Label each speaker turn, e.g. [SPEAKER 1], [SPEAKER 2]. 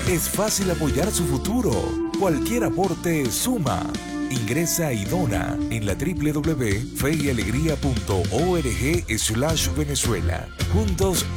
[SPEAKER 1] Es fácil apoyar su futuro. Cualquier aporte suma. Ingresa y dona en la www.feyyalegría.org/Venezuela. Juntos